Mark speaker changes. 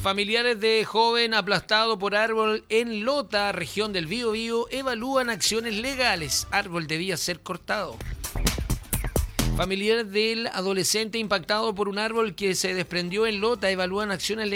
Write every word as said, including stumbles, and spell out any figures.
Speaker 1: Familiares de joven aplastado por árbol en Lota, región del Biobío, evalúan acciones legales. Árbol debía ser cortado. Familiares del adolescente impactado por un árbol que se desprendió en Lota evalúan acciones legales.